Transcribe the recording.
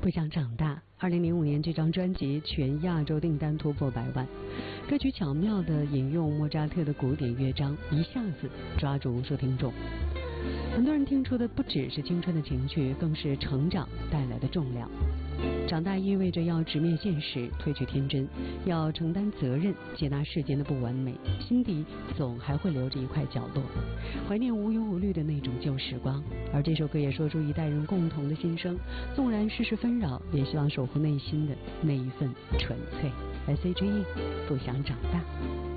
不想长大。2005年这张专辑全亚洲订单突破100万。歌曲巧妙地引用莫扎特的古典乐章，一下子抓住无数听众。很多人听出的不只是青春的情绪，更是成长带来的重量。长大意味着要直面现实，褪去天真，要承担责任，接纳世间的不完美，心底总还会留着一块角落，怀念无忧无虑的那种旧时光。而这首歌也说出一代人共同的心声，纵然世事纷扰，也希望守护内心的那一份纯粹。S.H.E 不想长大。